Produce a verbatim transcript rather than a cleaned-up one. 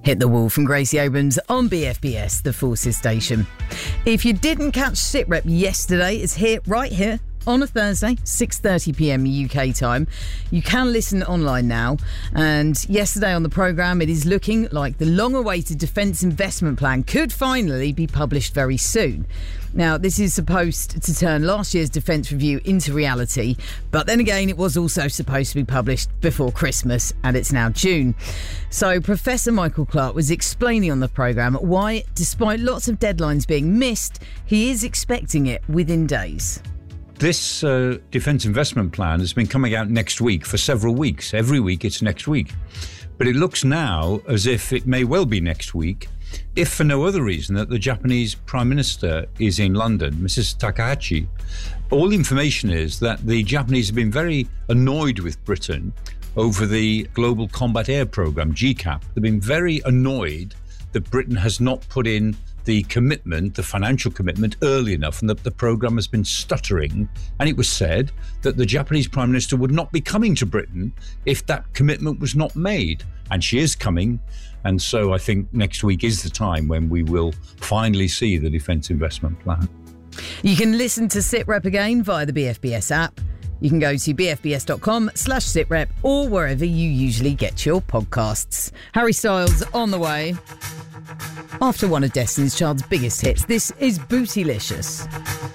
Hit the Wall from Gracie Abrams on B F B S, the Forces station. If you didn't catch SitRep yesterday, it's here, right here, on a Thursday, six thirty p.m. U K time. You can listen online now. And yesterday on the programme, it is looking like the long-awaited Defence Investment Plan could finally be published very soon. Now, this is supposed to turn last year's Defence Review into reality, but then again, it was also supposed to be published before Christmas, and it's now June. So Professor Michael Clark was explaining on the programme why, despite lots of deadlines being missed, he is expecting it within days. This uh, Defence Investment Plan has been coming out next week for several weeks. Every week it's next week. But it looks now as if it may well be next week, if for no other reason that the Japanese Prime Minister is in London, Missus Takahashi. All the information is that the Japanese have been very annoyed with Britain over the Global Combat Air Programme, G CAP. They've been very annoyed that Britain has not put in the commitment, the financial commitment, early enough, and that the programme has been stuttering. And it was said that the Japanese Prime Minister would not be coming to Britain if that commitment was not made. And she is coming. And so I think next week is the time when we will finally see the Defence Investment Plan. You can listen to SitRep again via the B F B S app. You can go to bfbs.com slash sitrep or wherever you usually get your podcasts. Harry Styles on the way. After one of Destiny's Child's biggest hits, this is Bootylicious.